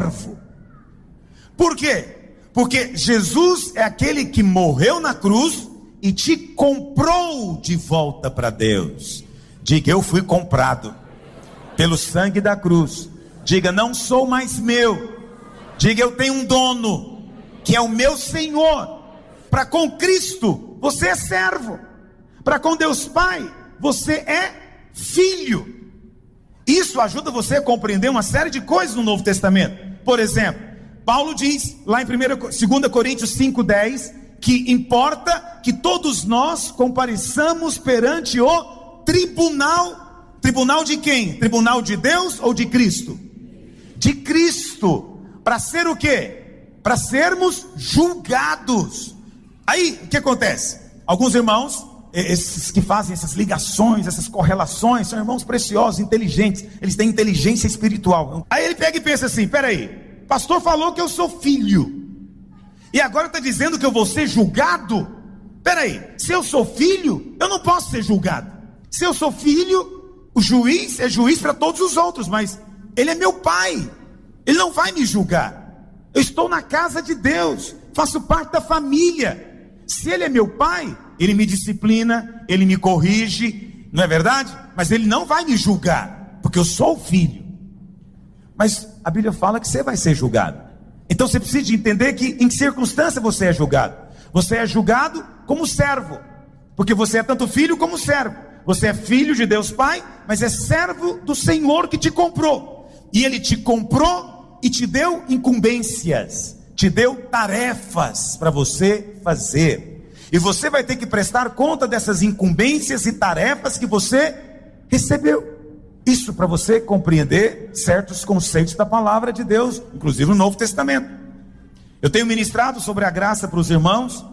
servo. Por quê? Porque Jesus é aquele que morreu na cruz e te comprou de volta para Deus. Diga, eu fui comprado pelo sangue da cruz. Diga, não sou mais meu. Diga, eu tenho um dono, que é o meu Senhor. Para com Cristo, você é servo. Para com Deus Pai, você é filho. Isso ajuda você a compreender uma série de coisas no Novo Testamento. Por exemplo, Paulo diz lá em 2 Coríntios 5:10, que importa que todos nós compareçamos perante o tribunal. Tribunal de quem? Tribunal de Deus ou de Cristo? De Cristo. Para ser o quê? Para sermos julgados. Aí, o que acontece? Alguns irmãos, esses que fazem essas ligações, essas correlações, são irmãos preciosos, inteligentes. Eles têm inteligência espiritual. Aí ele pega e pensa assim, peraí, pastor falou que eu sou filho, e agora está dizendo que eu vou ser julgado? Peraí, se eu sou filho, eu não posso ser julgado. Se eu sou filho, o juiz é juiz para todos os outros, mas ele é meu pai, ele não vai me julgar. Eu estou na casa de Deus, faço parte da família. Se ele é meu pai, ele me disciplina, ele me corrige, não é verdade? Mas ele não vai me julgar, porque eu sou o filho. Mas a Bíblia fala que você vai ser julgado. Então você precisa de entender que em que circunstância você é julgado. Você é julgado como servo, porque você é tanto filho como servo. Você é filho de Deus Pai, mas é servo do Senhor que te comprou. E Ele te comprou e te deu incumbências, te deu tarefas para você fazer. E você vai ter que prestar conta dessas incumbências e tarefas que você recebeu. Isso para você compreender certos conceitos da palavra de Deus, inclusive no Novo Testamento. Eu tenho ministrado sobre a graça para os irmãos,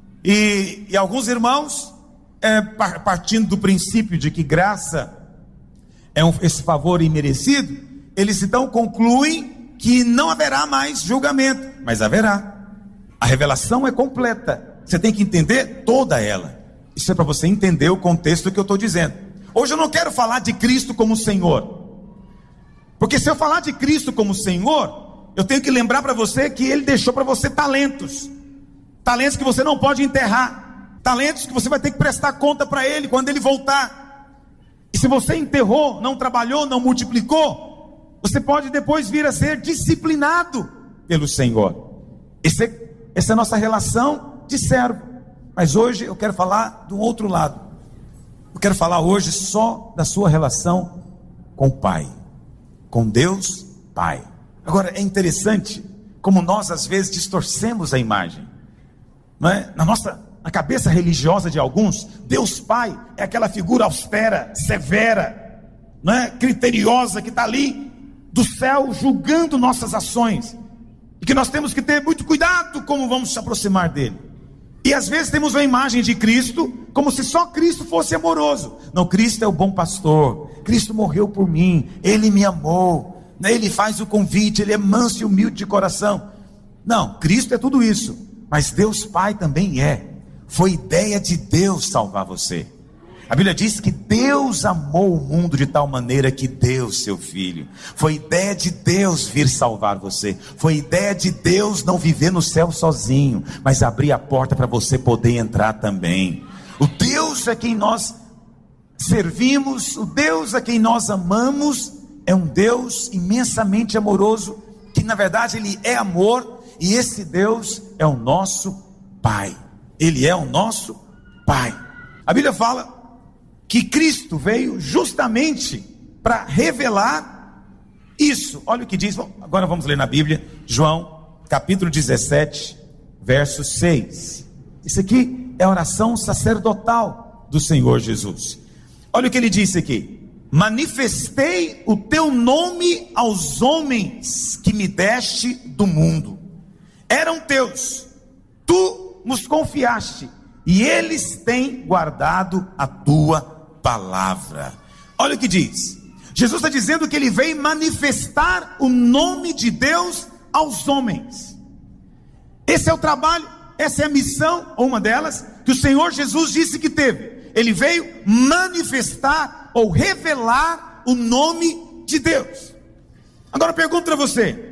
e alguns irmãos, partindo do princípio de que graça é esse favor imerecido, eles então concluem que não haverá mais julgamento, mas haverá. A revelação é completa, você tem que entender toda ela. Isso é para você entender o contexto que eu estou dizendo. Hoje eu não quero falar de Cristo como Senhor, porque se eu falar de Cristo como Senhor, eu tenho que lembrar para você que Ele deixou para você talentos que você não pode enterrar, talentos que você vai ter que prestar conta para Ele quando Ele voltar. E se você enterrou, não trabalhou, não multiplicou, você pode depois vir a ser disciplinado pelo Senhor. Essa é a nossa relação de servo. Mas hoje eu quero falar do outro lado. Eu quero falar hoje só da sua relação com o Pai, com Deus Pai. Agora é interessante como nós às vezes distorcemos a imagem, não é? Na cabeça religiosa de alguns, Deus Pai é aquela figura austera, severa, não é? Criteriosa, que está ali do céu julgando nossas ações, e que nós temos que ter muito cuidado como vamos se aproximar dele. E às vezes temos a imagem de Cristo como se só Cristo fosse amoroso. Não, Cristo é o bom pastor, Cristo morreu por mim, Ele me amou, Ele faz o convite, Ele é manso e humilde de coração. Não, Cristo é tudo isso, mas Deus Pai também é. Foi ideia de Deus salvar você. A Bíblia diz que Deus amou o mundo de tal maneira que deu seu Filho. Foi ideia de Deus vir salvar você. Foi ideia de Deus não viver no céu sozinho, mas abrir a porta para você poder entrar também. O Deus a quem nós servimos, o Deus a quem nós amamos, é um Deus imensamente amoroso, que na verdade Ele é amor, e esse Deus é o nosso Pai. Ele é o nosso Pai. A Bíblia fala que Cristo veio justamente para revelar isso. Olha o que diz, agora vamos ler na Bíblia, João, capítulo 17, verso 6. Isso aqui é a oração sacerdotal do Senhor Jesus. Olha o que ele disse aqui: manifestei o teu nome aos homens que me deste do mundo. Eram teus, tu nos confiaste, e eles têm guardado a tua palavra. Olha o que diz. Jesus está dizendo que Ele veio manifestar o nome de Deus aos homens. Esse é o trabalho, essa é a missão, ou uma delas, que o Senhor Jesus disse que teve. Ele veio manifestar ou revelar o nome de Deus. Agora eu pergunto para você: